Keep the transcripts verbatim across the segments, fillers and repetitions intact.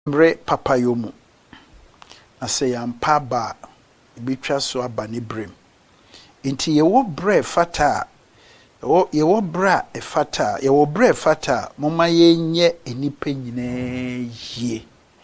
Mre papa yomu. Na se yampa ba bitwa so aba ne brem. Inti yewo bre fata yewo yewo bra e fata yewo bre fata moma yenye enipa nyine yie.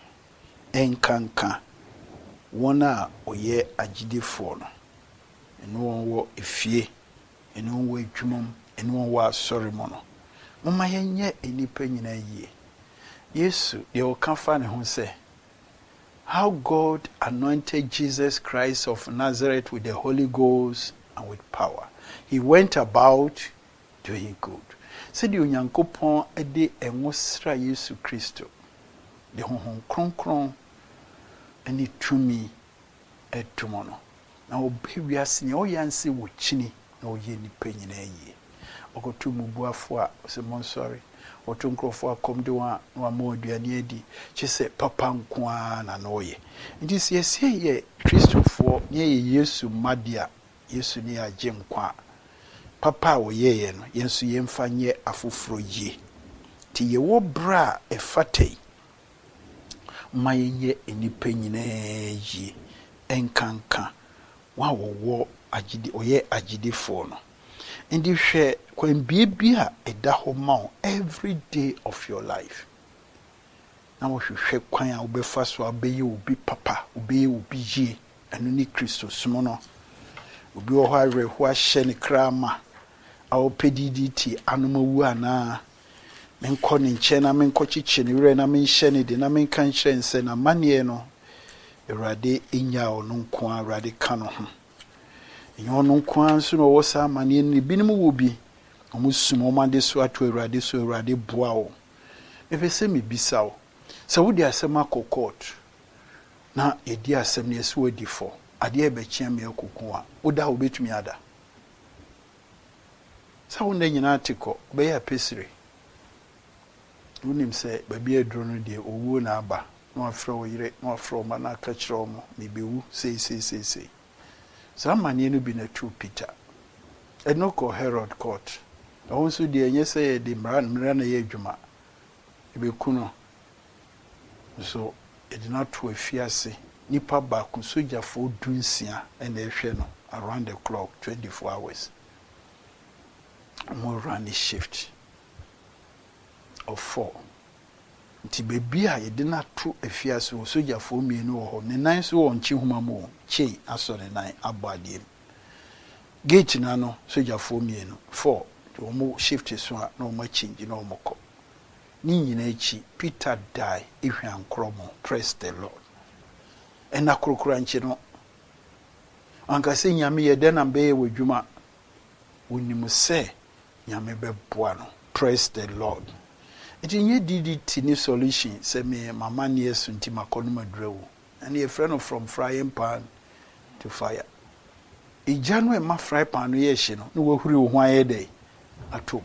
Enkanka wona oye agidefo no. Eno wonwo efie, eno wonwo adwumam, eno wonwo asori mo no. Moma yenye enipa nyine yie. Yesu ye okanfa ne ho se how God anointed Jesus Christ of Nazareth with the Holy Ghost and with power. He went about doing good. Said the Onyankopon ede enwosra Yesu Kristo. De honhom kronkron ani tumi etumono. Na obewi ase ne oyanse wo chini na oye nipa nyina yie. Okotu mubuafo a se mon sorry. Otu nkrofo akomde wa wa moduane adi chise papa nkoa na noye. Nti se yesi ye Kristofo ne ye Yesu madia Yesu ne agye nkwa. Papa wo ye ye no yensu yemfa nye afoforo ye. Ti ye wo bra e fatei. Ma ye enipa nyina ye enkanka wa wo wo agide oye agidefo no. Ndi hwe kwambie bia eda ho ma every day of your life. Na wo hwe kwan a obefa so abeye obi papa obeye obi ye anu ni Kristo sumo no. Obi wo ha re ho ahye ne krama a opediditi anomawu ana menko ne nche na menko chiche ne wure na menhye ne de na menka nhye nse na manie no Ewurade enya ono nko a Ewurade ka no ho. Enyo no nko a nso no wo sa manie ne binim wo bi omusum omade so ato Ewurade so Ewurade boa wo. Efese me bisa wo se wo di asem akokot na edi asem ne esi wadi fo ade e be chia me akokon a wo da wo betumi ada sa wo nda nyina atiko be ya pesire wonim se baby adro no de owu na aba no afro wo yire no afro ma na aka kire mo me bewu sei sei sei sei sa manie no bi na true Peter enoko Herod court awonso de enye se de mran mra na ye adwuma ebe kuno so e did not to afiase nipa ba ku sojafo dunsia na ehwe no around the clock twenty-four hours mo run shift of four nti bebi a ye did not to afiase o sojafo mienu ho ne nan so won chi huma mo chi aso ne nan abadiem gate na no sojafo mienu four to mo shift so na mo change na mo ko ni nyina echi Peter die ehwe ankromo. Praise the Lord. Ena krokura nchi no anka se nyame ye de na be wadwuma wonimu se nyame beboa no. Praise the Lord. Iti nye D D T ni solution se me mama ne yesu nti makono madrewo and a friend from frying pan to fire. E January ma fry pan no ye hye no no wahuri wo ho ayede atom.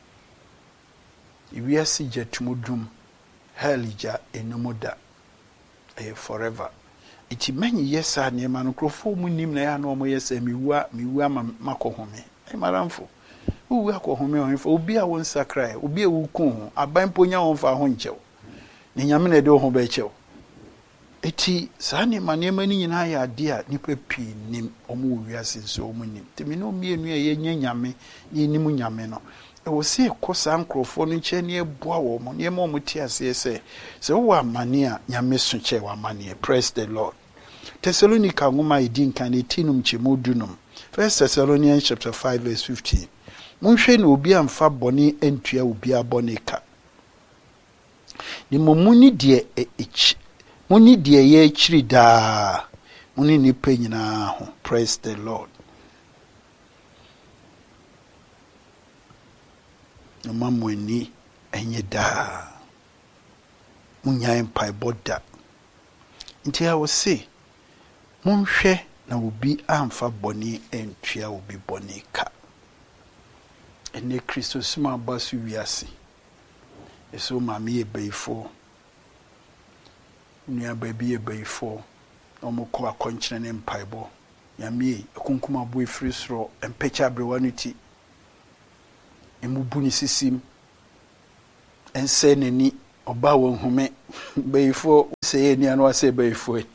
Iwiasi jetumudum helija enomoda e forever. Iti menyi yesa ne ma no krofo mu nim na ya no mo yesa miwa miwa makohome. E maramfo. Uwu akohome onfo obi a won sakra obi a wuku ho aban ponya won fa ho nchew. Ne nyame na de ho ba chew. Iti sa ne ma ne ma ni nyina ya ade a nipa pi nim omo wiase so omo nim. Temi no mienu ye nya nyame ni nim nyame no. E wo se kosa nkrofo no nche ne eboa wo mo ne mo muti ase se se wo amane a nyame so che wa amane. Praise the Lord. Thessalonica ngoma idin kan etinum chemodunum. First Thessalonians chapter five verse fifteen. Munhwe na obi amfa bone entua obi abone ka. Ni momuni de echi muni de ye echiri da muni ni penyina ho. Praise the Lord. Mamweni enye da munya empai boda nti a wo se munhwe na obi amfa bone entua obi bone ka ene Kristo suma basu wiase eso mami ebeifo nua baby ebeifo omukọ akonkyere ne empaibo nyame ekunkuma bo efiri soro empecha brewanuti emubu ni sisim ense nani oba wo hume beifo say any and was say by foot.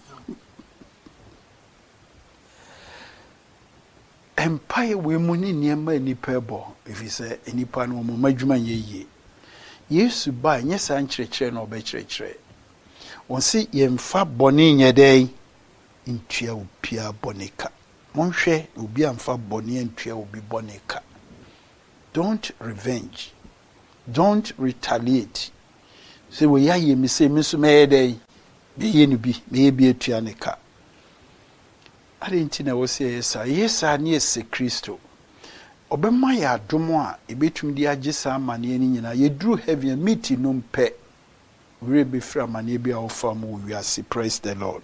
Empire women in near my pebble, if he say any pan woman, my juman ye. Yes, to buy, yes, and chre no be chre. One see yem fa bonny in your day in tia pia bonica. Monshe will be and fa bonny and tia will be bonica. Don't revenge. Don't retaliate. Say, we are ye, me say, Miss May day, be ye be, maybe a tianica. I didn't know what say, yes, yes, I near say Christo. Obema ya domo a ebetum di agesa amane ani nyina ye duru heavy meeting no mpe we be fra amane bia ofa mu wiase. Praise the Lord.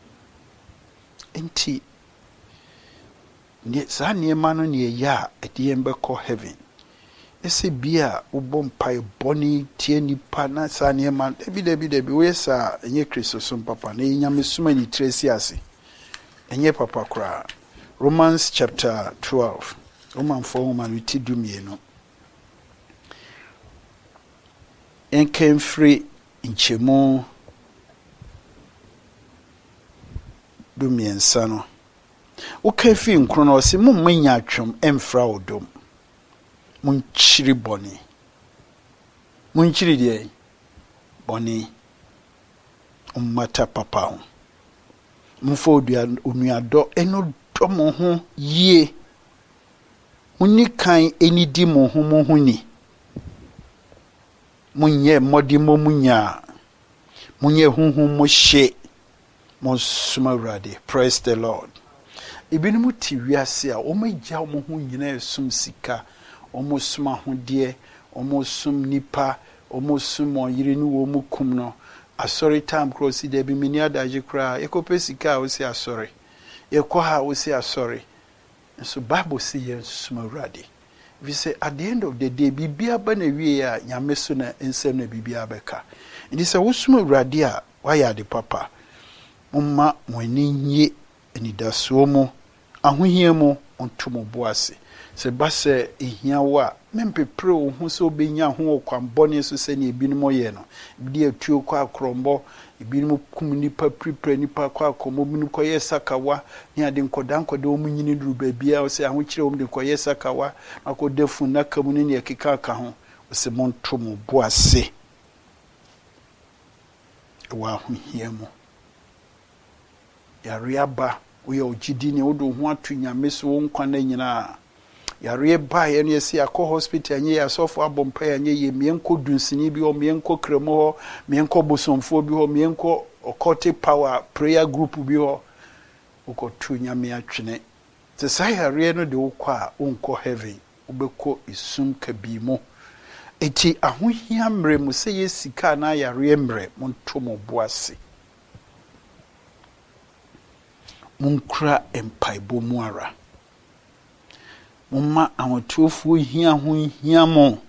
Enti ne sa ne ma no ne ya ede embe ko heaven ese bia ubom pai boni tie nipa na sa ne ma debi debi debi we sa enye Kristo som papa na nyame suma ni tresi ase enye papa kra. Romans chapter twelve. Roman four man we ti dumie no. En ken free inchemo dumien sano. O kan fi nkro no se mum manya atwom emfra odom. Mun chiri boni. Mun chiri de boni. Ummata papa ho. Mun fo odua onuado eno domo ho yie. Muni kan eni di mo ho mo ho ni. Munye modi mo munya. Munye hunhun mo hye. Mo suma urade. Praise the Lord. Ibini mu ti wiase a o magya mo ho nyina esum sika. O mo suma ho de, o mo sum nipa, o mo sum oyire ni wo mu kum no. Asori time cross de bi mini adaje kra. Ekope sika o si asori. Ekoha o si asori. So Bible say yes suma urade. We say at the end of the day bibia ba na wie a nyame so na ensem na bibia beka. Ndi say wo suma urade a waya de papa. Mumma mwani nye enidaso mu ahohia mu ontomo boase. Se ba se ehia wa mempepre wo hu so benya ho okwambone so se ne ebinimo ye no. Bidi atuo kwa akrombo ibinimo kum nipa prepare nipa kwa akomo binu koye sakawa ni ade nkoda nkoda o munyini duru babia o se aho kire o mde koye sakawa akodefu na kamuni ne ekeka aka ho o se montomo boase. Wa ahohia mu yare aba we ogidi ne wodo ho atu nyame so wo nkwa na nyina yare ba ye ne se akọ hospital nye ya sofo abompa ya nye ye mienko dunsini bi o mienko kremo ho mienko bosomfo bi ho mienko occultic power prayer group bi ho ukotu nyame atwene te sai yare no de wokọ a unko heaven ubeko isum kabimo eti ahohia mre mu se ye sika na yare mre monto mo boase. Munkra empaibo muara. Mumma awatuofu hia ho hia mo.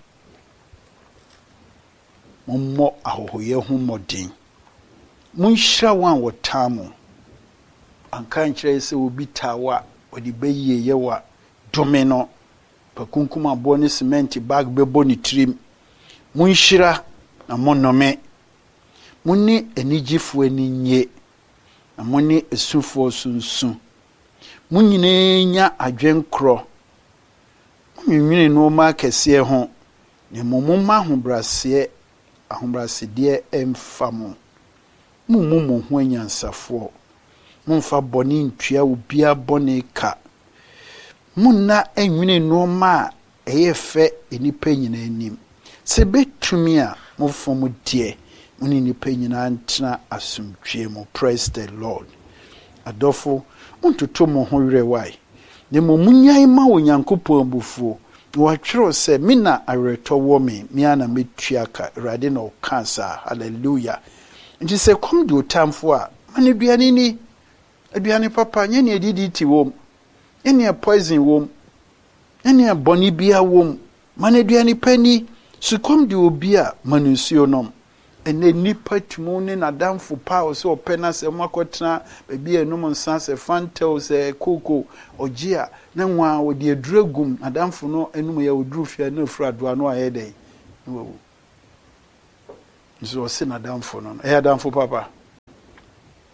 Mummo ahohoye ho modin. Munhira wan wotamo. Anka nkyere se obi tawa odi beye yewa domino. Pakunkuma boni cement bag bebo ni trim. Munhira na monome. Munni enigifo ani nye. Amoni esufo sunsun. Munyine nya adwenkro. Munwine no ma kese ho. Ne momoma ahobrase ahobrase de emfamo. Mumumu ho anyansafo. Mumfa boni ntua obia boni ka. Munna enwine no ma eyefe enipa nyina anim. Se betumi a mufom de Muni nipa nyina antena asumtwe mu. Praise the Lord. Adofo untuto mo ho were wai. Ne mo munyai ma onyankopon bufuo. Wa twero se me na areto wo me, me ana metuaka rade na okansa. Hallelujah. Nti se kom do tamfo a mane duane ni aduane papa nye ne edidi ti wom. Ene poison wom. Ene boni bia wom. Mane duane pani su kom de obi a manunsuo nom. Ene nipa tumune na damfu pa so opena se makotena bebi enum nsa se fantel se koko ogia na nwa wodi aduragum adamfu no enum ya oduru fia na fura do ano ayede wo nso se na damfu no e adamfu papa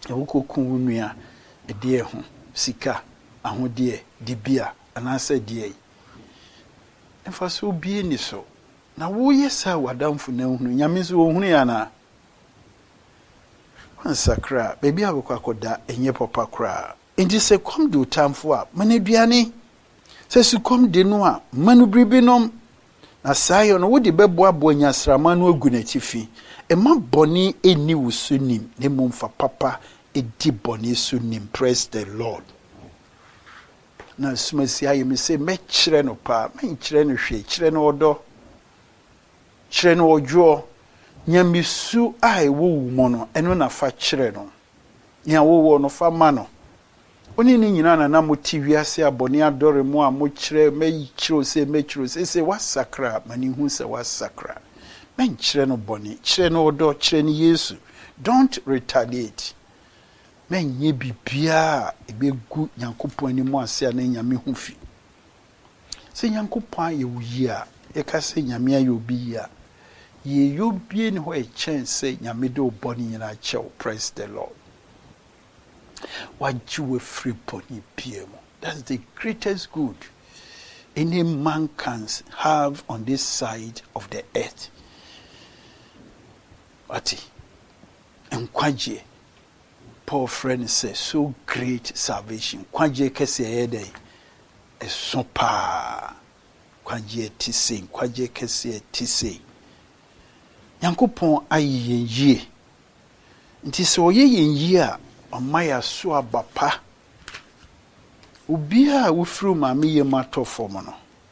Ewukoku nua ede ho sika ahode dibia anase de emfa so bie ni so na wo yesa wadamfo na hunu nyame so hunu ya na ansakra baby abekwa koda enye papa kra enti se kom do tamfo a maneduane se su kom de no a manu bribinom na sayo no wodi bebo abo nyasrama no agu na tifi e ma boni eni wusunim ne momfa papa edi boni sunim. Praise the Lord. Na sumasi ayi me se me kire no pa me kire no hwe kire no odo kire no ojo nyamisu ai wo wo no eno na fa kire no nya wo wo no fa ma no oni ni nyina na na moti wiase aboni adore mu a mo kire me kire se me kire se se wasakra mani hu se wasakra me kire no boni kire no odo kire ni Yesu. Don't retaliate. Men ye bibia ebegu Nyankopon ani mu ase na nyame hu fi se Nyankopon ye wuyi a ye ka se nyame ayo bi ya ye yo bie ni ho e chance nyame de oboni nyina chew. Praise the Lord. What you were free pony P M. That's the greatest good any man can have on this side of the earth. Ati enkwaje Paul friend says so great salvation. Kwaje kese ede e so pa. Kwaje tise, kwaje kese tise. Nyankopon ayi yenye. Nti se oye yenye a omaya so abapa. Obi a wofru ma me ye mato fom no.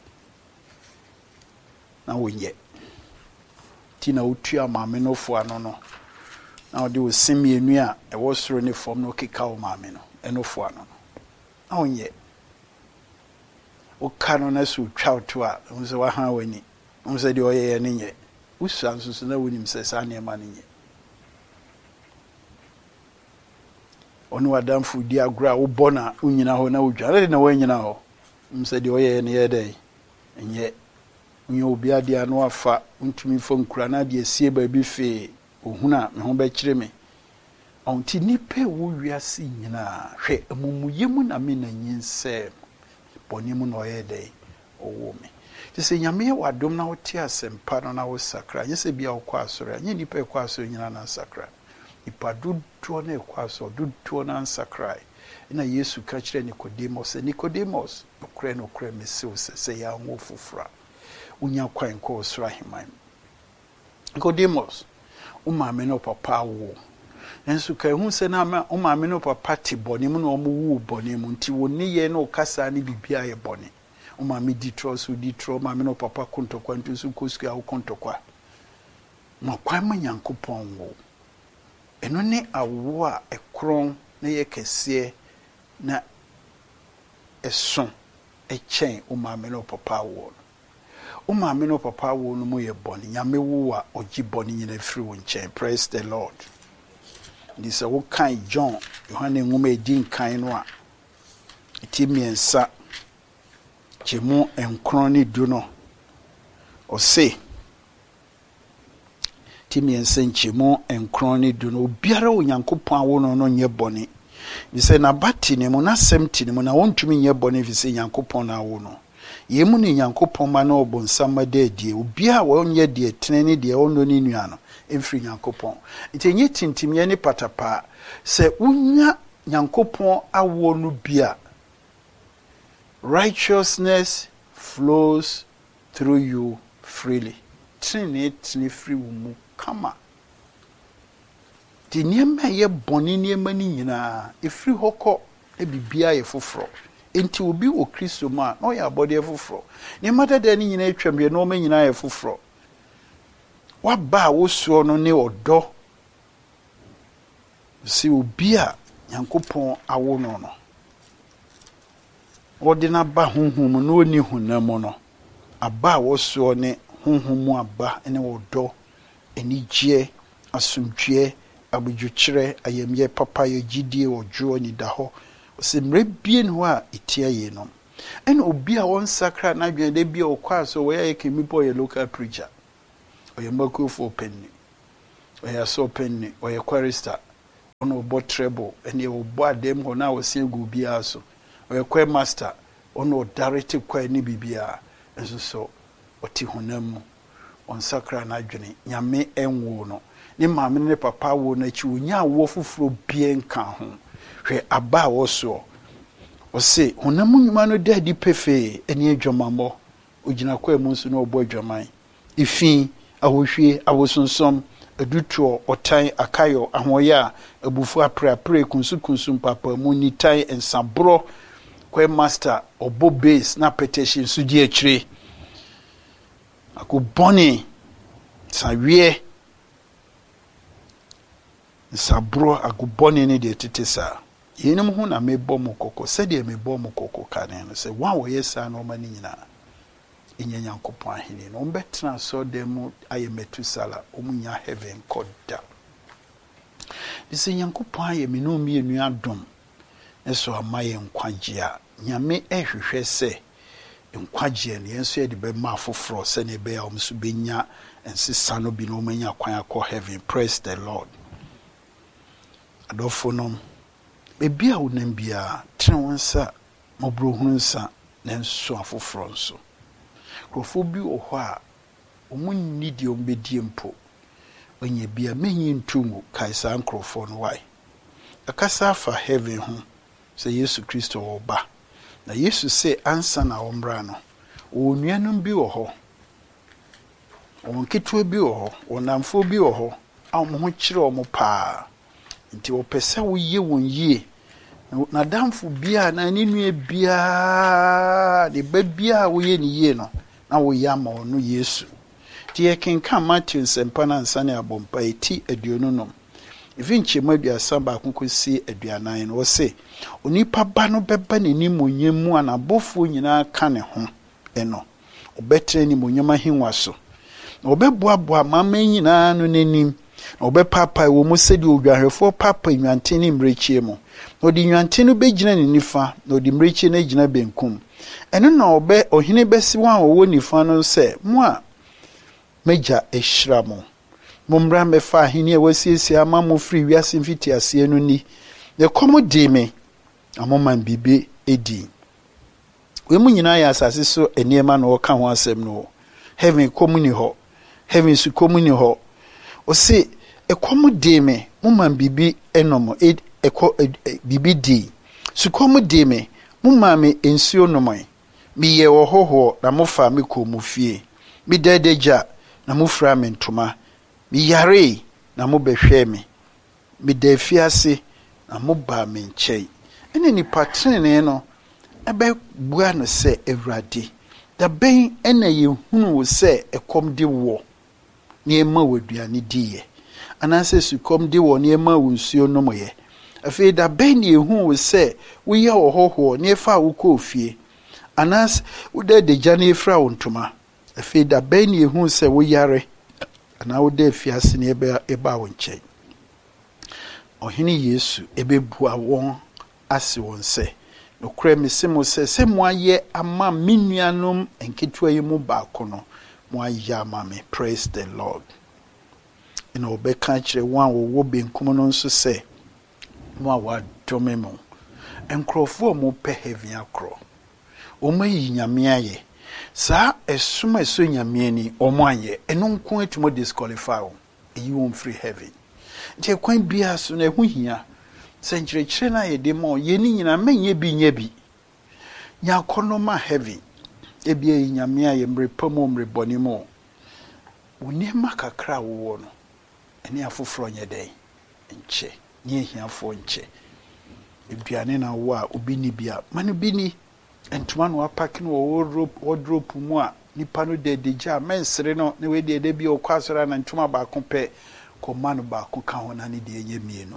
Na wonye. Ti na otua ma me no fo ano no. Now they will see me in here. I was running from no kikao mamino, and no fuano. Oh, yet. O canoness who chow to her, who's a wahaweni, who said, oh, yeah, and yet. Who sounds no William says, I near money yet. On what damn food, dear grow, bona, unina, ho, no, I didn't know when you know. Who said, oh, yeah, and yeah, day. And yet, when you'll be a dear no fat, unto me from Cranadia, see baby fee. Ohuna me ho be kire me onti nipa wo wiase nyina hwe amumuyemu na me na nyinse bonimu no yede owo me tise nyame wadom na wote asempa no na wo sakra nyese bia wo kwa asore anye nipa kwa asore nyina na sakra nipa dudu na kwa asore dudu na sakra na Yesu ka kire Nicodemus Nicodemus okre no okre me se se ya nwo fufura unya kwan ko osura himan Nicodemus umame no papa wo nensu ka hu se na ma umame no papa ti boni mu no omu wu boni mu nti woni ye no kasa ni bibia ye boni umame di tro so di tro umame no papa kontokwa ntu su kosku a kontokwa no kwan ma Nyankopon wo eno ne awo a ekron na ye kese na eson echen umame no papa wo umame no papa wo no mo ye boni nyame wo a ogi boni nyina firi wo nchen. Praise the Lord. This a wo kan John Yohane nwoma edin kan no a etimiensa chemu enkron ni du no o se timiensa chemu enkron ni du no obiara onyankopon awo no no nye boni bi se na bati ne mo na semti ne mo na wontumi nye boni fi se nyankopon na awo no yemu ni Nyankopon ma na obonsama de die obi a wonye de tenene de ono ni nua no emfiri Nyankopon nti nye tintimye ni patapa se unya Nyankopon awo no bia righteousness flows through you freely. Tini tini free mu kama di niema ye boni niema ni nyina efiri hokọ e bibia ye foforo enti obi wo Kristo ma no ya body efoforo ne mata de ni nyina atwamre no ma nyina ye foforo wa ba wo so no ne odo si obi a Nyankopon awo no no odi na ba honhom no oni hunam no aba wo so ne honhom aba ene odo enigye asumdwe abudwukire ayemye papa ye gidie ojo ni da ho se mrebien ho a etia ye no en obi a won sakra na dwen de bia okwa so we ye kemi boy local preacher oye mako for penny oye so penny oye chorister ono bo treble ene obo adem ho na wose gu bia so oyekwe master ono direct kwa ni bibia enso so oti honam on sakra na adwene nyame enwo no ni maame ne papa wo na chi onya wo foforo bie nka ho hwe aba wo so o se honam nyuma no dadi pefe ene adwamambo ogina kwa mu nso no obo adwaman ifi ahohwie awosonsom adutuo otan akayo ahoya abufu aprapre kunsu kunsu papa mu nitan ensabro kwa master obo base na petition sudi akire akoboni sawie nsabro akoboni ne de tetesa yenim hu na mebɔ mo kokko sɛ de mebɔ mo kokko kane no sɛ wa wo yesa no ma ni nyina inya Nyankopɔn ahene no ombetena so dem aye metusala omunya heaven koda dise Nyankopɔn aye menu mienu adom eso amaye nkwagye a nyame ehwehwɛ sɛ nkwagye ne yenso ye de be ma afoforo sɛ ne be ya omso benya ensesa no bi no omanya kwan akɔ heaven. Praise the Lord. Adofo no bebi a wonam bia tene wonsa mobrohunu nsa na nso afoforo nso krofo bi ohɔ a omunni di ombedie mpo onye bia menyi ntumu kaisa nkrofo no wai akasa afa heaven ho sɛ Yesu Kristo oba na Yesu se ansa na ombra no onuanum bi wɔ hɔ onketo bi wɔ hɔ onamfo bi wɔ hɔ a mo ho kyerɛ o mo paa nti opese wo ye won yie na damfo bia na ni nua bia de ba bia wo ye ni yie no na wo ya ma ono Yesu ti e kenka Matthew sempa na nsa ne abompa eti aduonu no ifinche maduasa ba konkosi aduanan no wo se onipa ba no beba nani monyam mu anabofo nyina ka ne ho eno obetre ni monyam ahenwa so na obeboaboa mama nyina no nanim na obepapa wo mu sedi odwahwefo papa nwanten ni mrechie mu na odi nwanten no begina ni nifa na odi mrechie na gina benkum eno na obe ohene besi wan wo nifa no se mo a meja ehira mo momra mefa ahene e wasiesie ama mo free wiase mfiti ase no ni ne komo di me amoma bibe edi we mu nyina ya asase so eniema na woka ho asem no heaven komuni ho heaven su komuni ho o se e komo di me moma bibi enomo e eko bibi di su komo di me moma me ensuo nomai mi ye wo hoho na mofa me komu fie mi dedeja na mofra me ntoma mi yare na mo behwe me mi da fiase na mo ba me nkyei ene ni patrene no ebe bua no se Ewurade da ben ene ye hunu wo se ekom de wo ne ema waduane diye anase su kom de wo ne ema wo nsuo no moye afi da ben ye hunu wo se wo ye ohoho ne fa wo ko fie anas wo da de jane efra wo ntoma afi da ben ye hunu se wo yare na wo da fiase ne eba eba wo nkyei ohini Yesu ebebua won ase won se no kure mesemo se se mo aye ama minuanom enketua yi mu ba kono mo aye ama me. Praise the Lord. Ina obeka kire wan wo wo benkum no nso se mo awa dome mo enkrofo mo pe heaven akro o mayi nyame aye sa esuma eso nyame ni o mo aye eno nko etimo disqualify o eyi won free heaven nti kwan bia so na ehu hia senkyerechire na ye de mo ye ni nyina menye bi nya bi nya kono ma heaven ebia nyame aye mrepamo mreboni mo woni ma kakra wo no ene afoforo nye den nche ni ehiafo nche eduane na wo a obi ni bia manu bi ni entuma no apake no wo wardrobe mu a nipa no de deja mensere no ne we de de bi okwasora na ntuma ba ko pe ko manu ba ko ka ho na ne de enye mienu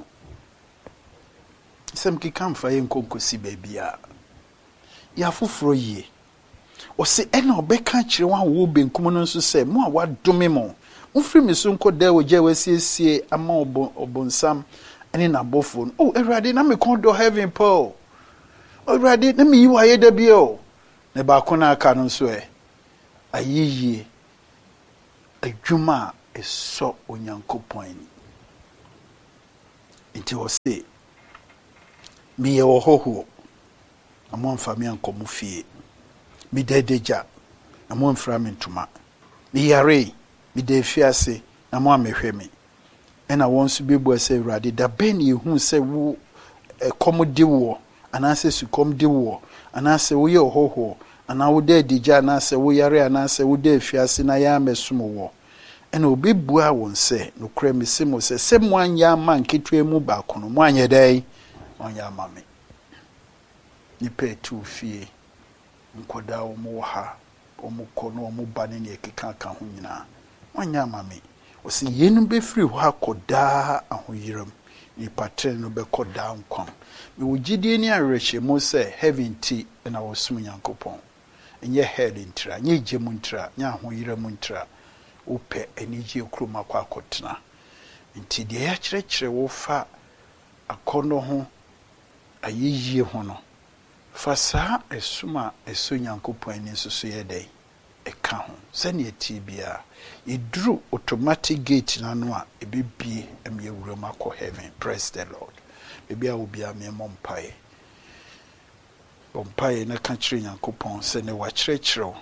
sem ki kam fa ye nkonkosi ba bia ya foforo yie o se ena obeka kire wan wo benkum no nso se mo a wadome mo mfiri me so nko da oje wasiesie ama obonsam ene na bofo oh Ewurade na me kon do heaven paul oh Ewurade na me yi wa ye da bi o ne ba ko na aka no nso e ayiyie adwuma eso Onyankopɔn ni nti wɔ se meyɛ wɔ hɔhoɔ na moamfa me ankɔ mo fie meda adagya na moamfira me ntoma meyare meda afiase na moammɛhwɛ me ɛna wɔn nso bɛbua sɛ Awurade da bɛn ne yɛhu sɛ wo ɛkɔm de woɔ anaasɛ sukɔm de woɔ anaasɛ woyɛ ɔhɔhoɔ anaa woda adigya anaasɛ woyare anaasɛ woda afiase na yɛ amɛsom wɔ ɛna obɛbua wɔn sɛ nokorɛ me se mo sɛ sɛ moanyɛ ama nketewa mu baako no moanyɛ dɛn moanyɛ ama me nipa etu fie nkɔdaa wɔn wɔ ha wɔn kɔ na wɔn ba ne ne ɛkeka ka ho nyinaa moanyɛ ama me ɔsi yɛn bɛfiri hɔ akɔdaa ahoyiram nipa tere no bɛkɔdaa nkwan mewɔ gyidie ne awerɛhyɛmu sɛ heaven ti na wɔsom Nyankopɔn ɛnyɛ hell ntira nyɛ gye mu ntira nyɛ ahoyiram ntira wopɛ anigye kurom akɔ akɔtena nti deɛ yɛakyerɛkyerɛ wo fa akɔnnɔ ho ayɛyie ho no fa saa ɛsom a ɛsɔ Nyankopɔn ani nso so yɛ dɛn ɛka ho sɛnea ɛti biara yɛduru automatic gate na no a ɛbɛbie ɛma yɛwuram akɔ heaven. Praise the Lord. Baabi a obiara mmemmɔ mpaeɛ bɔ mpaeɛ na ka kyerɛ Nyankopɔn sɛ ne wakyerɛkyerɛ wo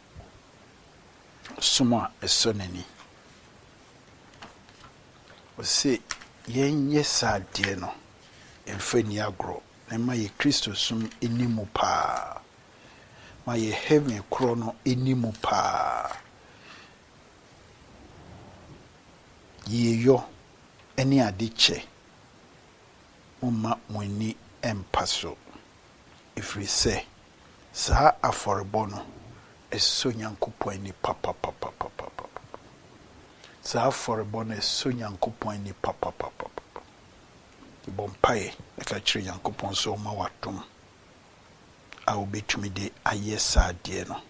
som a ɛsɔ n'ani ɔse yɛnyɛ saa adeɛ no ɛmfa ni agorɔ na ma yɛ Kristo som ɛni mu paa ma yɛ heaven korɔ no ɛni mu paa yɛyɔ ɛne ade kyɛ moma mo ani ɛmpa so ɛfiri sɛ saa afɔrebɔ no ɛsɔ Nyankopɔn ani papapapapapa saa afɔrebɔ no ɛsɔ Nyankopɔn ani papapapapa bɔ mpaeɛ ɛka kyerɛ Nyankopɔn sɛ ɔma watom a wobɛtumi de ayɛ saa adeɛ no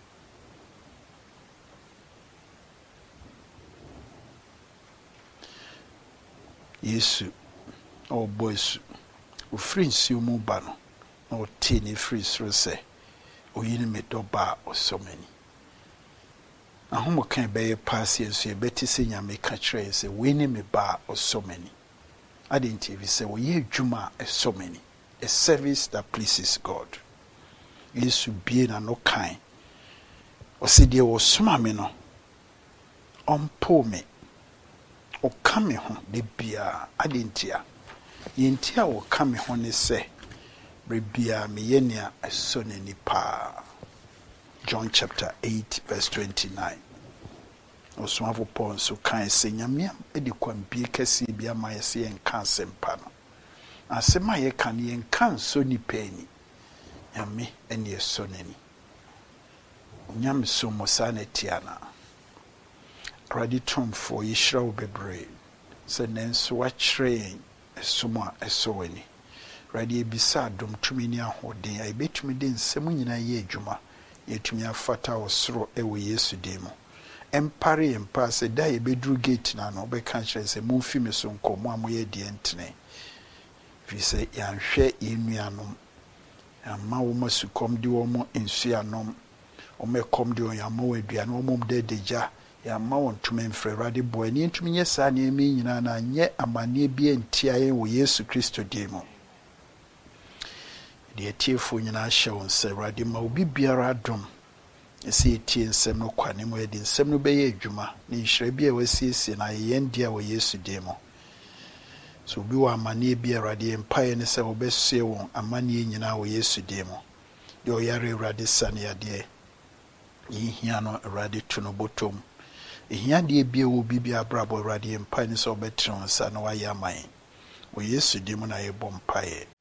Yesu ɔbɔ esu ofiri nsuo mu ba no na ɔte ne firi soro sɛ oyi ne me dɔba a ɔsɔ m'ani ahomoka bɛyɛ paase nso yɛbɛte sɛ Nyame ka kyerɛ yɛ sɛ wei ne me ba a ɔsɔ m'ani ade nti ebi sɛ wɔyɛ adwuma a ɛsɔ m'ani a service that pleases God. Yesu bie na no kan ɔsɛ deɛ wɔsoma me no ɔmpo me ɔka me ho de bia ade nti a yɛnti a wɔka me ho ne sɛ rebia meyɛ nea ɛsɔ n'ani paa. John chapter eight verse twenty-nine. Osomafo Paul nso kan sɛ Nyame edi kwambie kɛse bi ama yɛ sɛ yɛnka asɛmpa no asɛm a yɛka no yɛnka nsɔ nipa ani Nyame ɛne ɛsɔ n'ani Nyame so mo saa na tiana Awurade tomfo yɛhyira wo bebree sɛ nanso wakyerɛ yɛn ɛsom a ɛsɔ w'ani Awurade ebisa adom tumi ne ahoɔden a yɛbɛtumi de nsɛm nyinaa yɛ adwuma yɛtumi afata wɔ soro ɛwɔ Yesu din mu empare yɛmpa sɛ da yɛbɛduru gate na no bɛka kyerɛ sɛ momfi me so nkɔ mo a moyɛ deɛ ntene firi sɛ yɛanhwɛ yɛnnuanom yɛama wo ma sukɔm de wɔ mo nsuanom ɔma ɛkɔm de wɔn yɛama wɔ aduane wɔmom da adagya yɛama wɔn ntoma mfrɛ Awurade boa ani ntumi nyɛ saa nneɛma yi nyinaa na anyɛ amanneɛ bi antia yɛn wɔ Yesu Kristo din mu deɛ tiefo nyinaa hyɛ wo nsa Awurade ma obi biara adom ɛsɛ yɛtie nsɛm no kwane mu yɛde nsɛm no bɛyɛ adwuma ne nhyira bi a wasiesie na yɛn deɛ wɔ Yesu din mu so obi wɔ amanneɛ bi Awurade yɛmpaeɛ ne sɛ wɔbɛsoɛ wɔn amanneɛ nyinaa wɔ Yesu din mu deɛ ɔyare Awurade sane yadeɛ yɛhia no Awurade to no bɔtɔm ehia deɛ bi wɔ bi bi abrabɔ Awurade yɛmpaeɛ ne sɛ wɔbɛtene wɔn nsa na wɔayɛ aman wɔ Yesu din mu na yɛbɔ mpaeɛ